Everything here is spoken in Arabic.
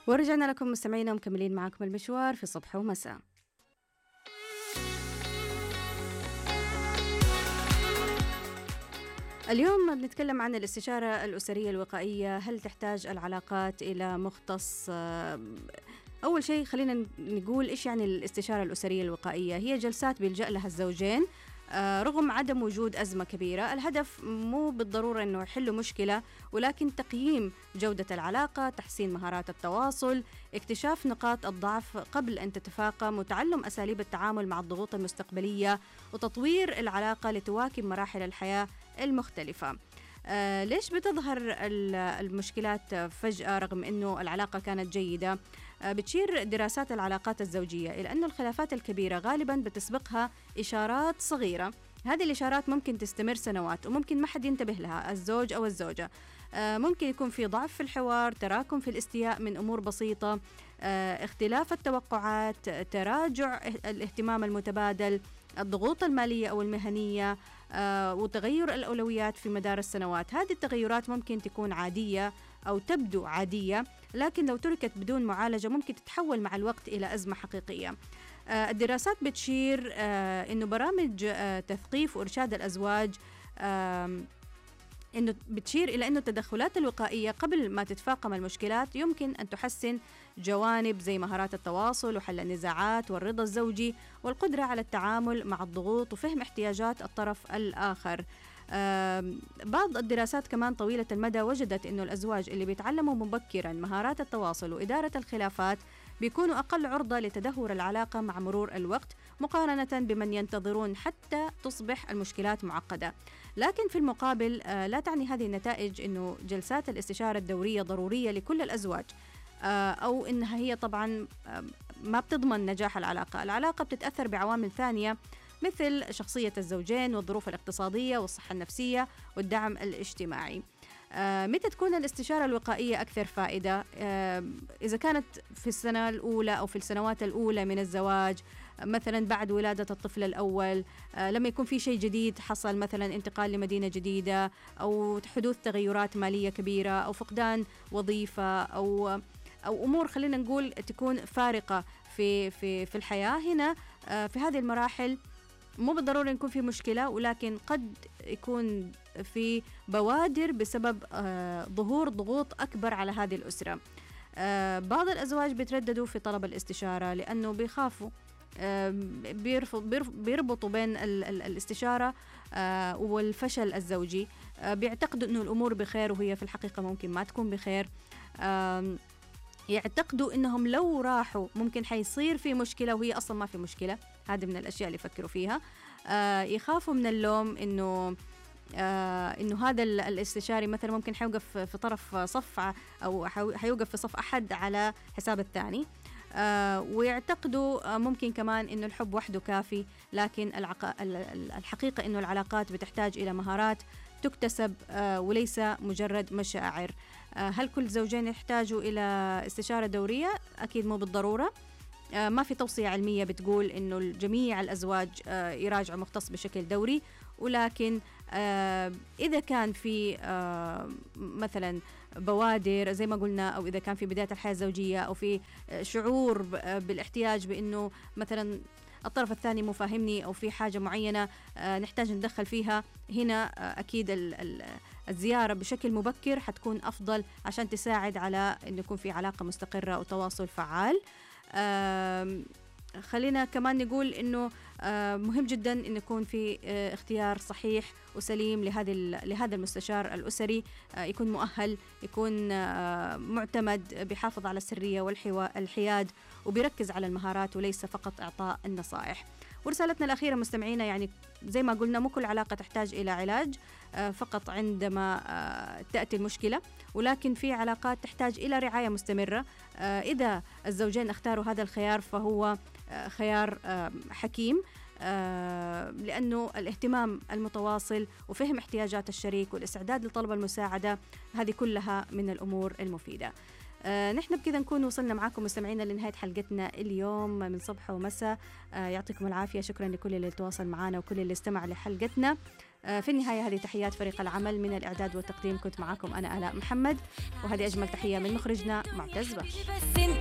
ورجعنا لكم مستمعينا ومكملين معكم المشوار في صبح ومساء. اليوم بنتكلم عن الاستشارة الأسرية الوقائية. هل تحتاج العلاقات إلى مختص؟ أول شيء خلينا نقول إيش يعني الاستشارة الأسرية الوقائية. هي جلسات بيلجأ لها الزوجين رغم عدم وجود أزمة كبيرة. الهدف مو بالضرورة أنه يحلوا مشكلة، ولكن تقييم جودة العلاقة، تحسين مهارات التواصل، اكتشاف نقاط الضعف قبل أن تتفاقم، وتعلم أساليب التعامل مع الضغوط المستقبلية، وتطوير العلاقة لتواكب مراحل الحياة المختلفة. ليش بتظهر المشكلات فجأة رغم أنه العلاقة كانت جيدة؟ بتشير دراسات العلاقات الزوجية إلى أن الخلافات الكبيرة غالباً بتسبقها إشارات صغيرة. هذه الإشارات ممكن تستمر سنوات وممكن ما حد ينتبه لها، الزوج أو الزوجة. ممكن يكون في ضعف في الحوار، تراكم في الاستياء من أمور بسيطة، اختلاف التوقعات، تراجع الاهتمام المتبادل، الضغوط المالية أو المهنية، وتغير الأولويات في مدار السنوات. هذه التغيرات ممكن تكون عادية أو تبدو عادية، لكن لو تركت بدون معالجة ممكن تتحول مع الوقت إلى أزمة حقيقية. الدراسات بتشير إنه برامج تثقيف وإرشاد الأزواج إنه بتشير إلى أنه التدخلات الوقائية قبل ما تتفاقم المشكلات يمكن أن تحسن جوانب زي مهارات التواصل وحل النزاعات والرضا الزوجي والقدرة على التعامل مع الضغوط وفهم احتياجات الطرف الآخر. بعض الدراسات كمان طويلة المدى وجدت أنه الأزواج اللي بيتعلموا مبكرا مهارات التواصل وإدارة الخلافات بيكونوا أقل عرضة لتدهور العلاقة مع مرور الوقت مقارنة بمن ينتظرون حتى تصبح المشكلات معقدة. لكن في المقابل لا تعني هذه النتائج أنه جلسات الاستشارة الدورية ضرورية لكل الأزواج، أو أنها هي طبعا ما بتضمن نجاح العلاقة. العلاقة بتتأثر بعوامل ثانية مثل شخصية الزوجين والظروف الاقتصادية والصحة النفسية والدعم الاجتماعي. متى تكون الاستشارة الوقائية أكثر فائدة؟ إذا كانت في السنة الأولى أو في السنوات الأولى من الزواج، مثلا بعد ولادة الطفل الأول، لما يكون في شيء جديد حصل، مثلا انتقال لمدينة جديدة أو حدوث تغيرات مالية كبيرة أو فقدان وظيفة أو أمور خلينا نقول تكون فارقة في الحياة. هنا في هذه المراحل مو بالضرورة يكون في مشكلة، ولكن قد يكون في بوادر بسبب ظهور ضغوط أكبر على هذه الأسرة. بعض الأزواج بيترددوا في طلب الاستشارة لأنه بيخافوا، بيربطوا بين الاستشارة والفشل الزوجي. بيعتقدوا أنه الأمور بخير وهي في الحقيقة ممكن ما تكون بخير. يعتقدوا إنهم لو راحوا ممكن حيصير في مشكلة وهي أصلا ما في مشكلة. هذه من الأشياء اللي يفكروا فيها. يخافوا من اللوم، إنه هذا الاستشاري مثلا ممكن حيوقف في طرف صف أو حيوقف في صف أحد على حساب الثاني. ويعتقدوا ممكن كمان إنه الحب وحده كافي، لكن الحقيقة إنه العلاقات بتحتاج إلى مهارات تكتسب وليس مجرد مشاعر. هل كل زوجين يحتاجوا إلى استشارة دورية؟ أكيد مو بالضرورة. ما في توصية علمية بتقول إنه جميع الأزواج يراجعوا مختص بشكل دوري، ولكن إذا كان في مثلا بوادر زي ما قلنا، أو إذا كان في بداية الحياة الزوجية أو في شعور بالاحتياج بأنه مثلا الطرف الثاني مو فاهمني أو في حاجة معينة نحتاج ندخل فيها، هنا أكيد الزيارة بشكل مبكر حتكون أفضل عشان تساعد على أن يكون في علاقة مستقرة وتواصل فعال. خلينا كمان نقول إنه مهم جدا إن يكون في اختيار صحيح وسليم لهذا المستشار الأسري، يكون مؤهل، يكون معتمد، بيحافظ على السرية والحياد وبيركز على المهارات وليس فقط إعطاء النصائح. ورسالتنا الأخيرة مستمعينا، يعني زي ما قلنا مو كل علاقة تحتاج إلى علاج فقط عندما تأتي المشكلة، ولكن في علاقات تحتاج إلى رعاية مستمرة. إذا الزوجين اختاروا هذا الخيار فهو خيار حكيم، لأنه الاهتمام المتواصل وفهم احتياجات الشريك والاستعداد لطلب المساعدة هذه كلها من الأمور المفيدة. نحن بكذا نكون وصلنا معاكم مستمعينا لنهاية حلقتنا اليوم من صبح ومساء. يعطيكم العافية. شكرا لكل اللي تواصل معنا وكل اللي استمع لحلقتنا. في النهاية هذه تحيات فريق العمل، من الإعداد والتقديم كنت معكم أنا آلاء محمد، وهذه أجمل تحية من مخرجنا معتز باشا.